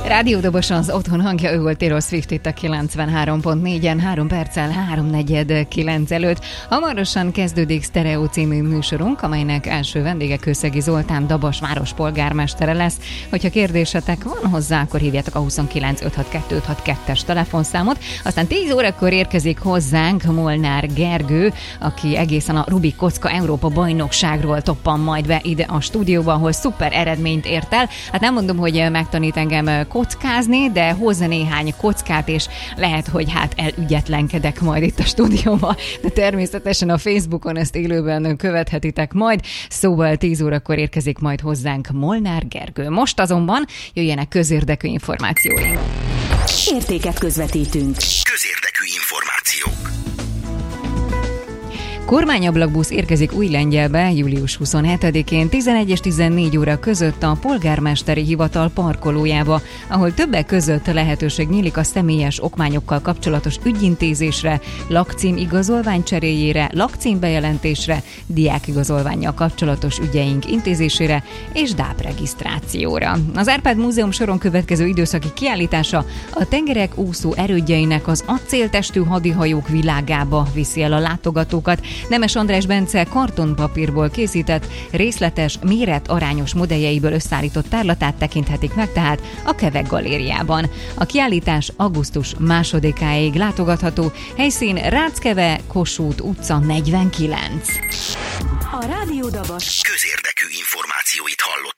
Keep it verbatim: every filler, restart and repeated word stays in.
Rádiódobos az otthon hangja, ő volt Taylor Swift itt a kilencvenhárom pont négyen, három perccel háromnegyed kilenc előtt. Hamarosan kezdődik Sztereó című műsorunk, amelynek első vendége Kőszegi Zoltán, Dabas város polgármestere lesz. Hogyha kérdésetek van hozzá, akkor hívjátok a huszonkilenc ötszázhatvankettő ötszázhatvankettes telefonszámot. Aztán tíz órakor érkezik hozzánk Molnár Gergő, aki egészen a Rubik kocka Európa bajnokságról toppan majd be ide a stúdióba, ahol szuper eredményt ért el. Hát nem mondom, hogy megtanít engem kockázni, de hozza néhány kockát, és lehet, hogy hát elügyetlenkedek majd itt a stúdióban, de természetesen a Facebookon ezt élőben követhetitek majd, szóval tíz órakor érkezik majd hozzánk Molnár Gergő. Most azonban jöjjenek közérdekű információink. Értéket közvetítünk. Közérdekű információk. Kormányablakbusz érkezik Újlengyelbe július huszonhetedikén tizenegy és tizennégy óra között a polgármesteri hivatal parkolójába, ahol többek között lehetőség nyílik a személyes okmányokkal kapcsolatos ügyintézésre, lakcím igazolvány cseréjére, lakcím bejelentésre, diákigazolvánnyal kapcsolatos ügyeink intézésére és dápregisztrációra. Az Árpád Múzeum soron következő időszaki kiállítása a tengerek úszó erődjeinek az acéltestű hadihajók világába viszi el a látogatókat. Nemes András Bence kartonpapírból készített, részletes, méretarányos modelljeiből összeállított tárlatát tekinthetik meg tehát a Kevek galériában. A kiállítás augusztus másodikáig látogatható, helyszín Ráckeve, Kossuth utca negyvenkilenc. A Rádiódobos közérdekű információit hallott.